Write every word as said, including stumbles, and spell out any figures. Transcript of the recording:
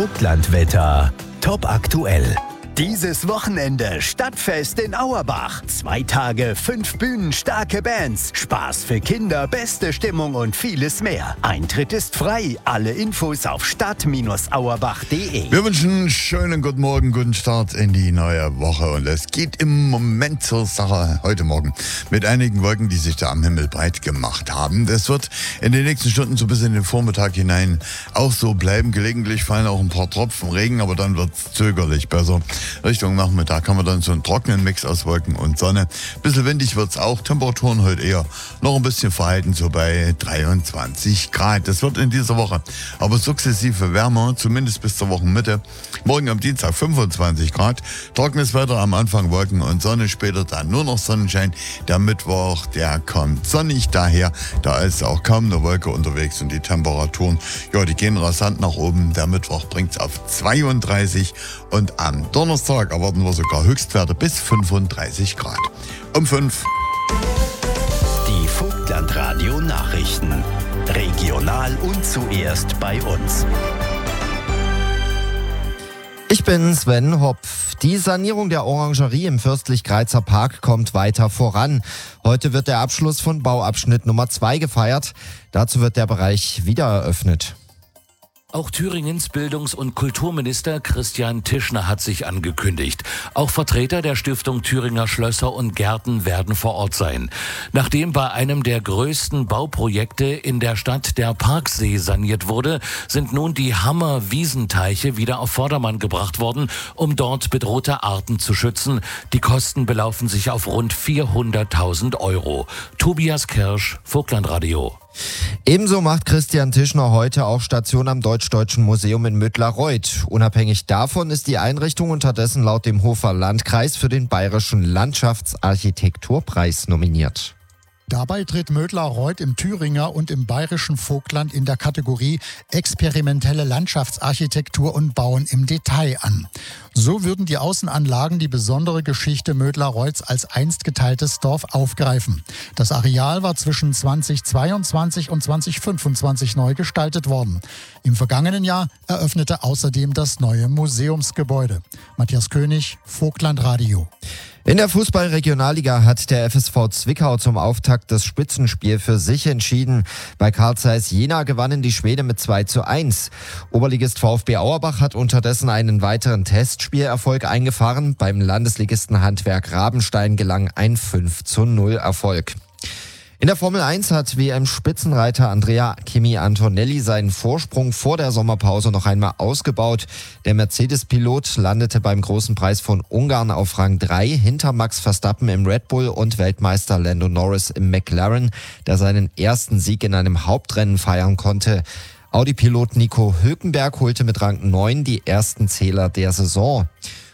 Vogtlandwetter. Top aktuell. Dieses Wochenende Stadtfest in Auerbach. Zwei Tage, fünf Bühnen, starke Bands, Spaß für Kinder, beste Stimmung und vieles mehr. Eintritt ist frei. Alle Infos auf stadt auerbach punkt de. Wir wünschen einen schönen guten Morgen, guten Start in die neue Woche. Und es geht im Moment zur Sache heute Morgen mit einigen Wolken, die sich da am Himmel breit gemacht haben. Das wird in den nächsten Stunden so bis in den Vormittag hinein auch so bleiben. Gelegentlich fallen auch ein paar Tropfen Regen, aber dann wird es zögerlich besser. Richtung Nachmittag haben wir dann so einen trockenen Mix aus Wolken und Sonne. Ein bisschen windig wird es auch. Temperaturen heute eher noch ein bisschen verhalten, so bei dreiundzwanzig Grad. Das wird in dieser Woche aber sukzessive wärmer, zumindest bis zur Wochenmitte. Morgen am Dienstag fünfundzwanzig Grad. Trockenes Wetter, am Anfang Wolken und Sonne, später dann nur noch Sonnenschein. Der Mittwoch, der kommt sonnig daher. Da ist auch kaum eine Wolke unterwegs und die Temperaturen, ja, die gehen rasant nach oben. Der Mittwoch bringt es auf zweiunddreißig und am Donnerstag Donnerstag erwarten wir sogar Höchstwerte bis fünfunddreißig Grad. Um fünf. Die Vogtlandradio Nachrichten. Regional und zuerst bei uns. Ich bin Sven Hopf. Die Sanierung der Orangerie im Fürstlich-Greizer Park kommt weiter voran. Heute wird der Abschluss von Bauabschnitt Nummer zwei gefeiert. Dazu wird der Bereich wieder eröffnet. Auch Thüringens Bildungs- und Kulturminister Christian Tischner hat sich angekündigt. Auch Vertreter der Stiftung Thüringer Schlösser und Gärten werden vor Ort sein. Nachdem bei einem der größten Bauprojekte in der Stadt der Parksee saniert wurde, sind nun die Hammer-Wiesenteiche wieder auf Vordermann gebracht worden, um dort bedrohte Arten zu schützen. Die Kosten belaufen sich auf rund vierhunderttausend Euro. Tobias Kirsch, Vogtlandradio. Ebenso macht Christian Tischner heute auch Station am Deutsch-Deutschen Museum in Mödlareuth. Unabhängig davon ist die Einrichtung unterdessen laut dem Hofer Landkreis für den Bayerischen Landschaftsarchitekturpreis nominiert. Dabei tritt Mödlareuth im Thüringer und im bayerischen Vogtland in der Kategorie experimentelle Landschaftsarchitektur und Bauen im Detail an. So würden die Außenanlagen die besondere Geschichte Mödlareuths als einst geteiltes Dorf aufgreifen. Das Areal war zwischen zweitausendzweiundzwanzig und zweitausendfünfundzwanzig neu gestaltet worden. Im vergangenen Jahr eröffnete außerdem das neue Museumsgebäude. Matthias König, Vogtlandradio. In der Fußball-Regionalliga hat der F S V Zwickau zum Auftakt das Spitzenspiel für sich entschieden. Bei Carl Zeiss Jena gewannen die Schweden mit zwei zu eins. Oberligist VfB Auerbach hat unterdessen einen weiteren Testspielerfolg eingefahren. Beim Landesligisten Handwerk Rabenstein gelang ein fünf zu null Erfolg. In der Formel eins hat W M-Spitzenreiter Andrea Kimi Antonelli seinen Vorsprung vor der Sommerpause noch einmal ausgebaut. Der Mercedes-Pilot landete beim Großen Preis von Ungarn auf Rang drei hinter Max Verstappen im Red Bull und Weltmeister Lando Norris im McLaren, der seinen ersten Sieg in einem Hauptrennen feiern konnte. Audi-Pilot Nico Hülkenberg holte mit Rang neun die ersten Zähler der Saison.